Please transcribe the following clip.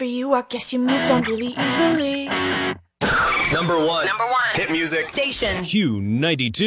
for you. I guess you moved on really easily. Number one. Hit music. Station. Q92.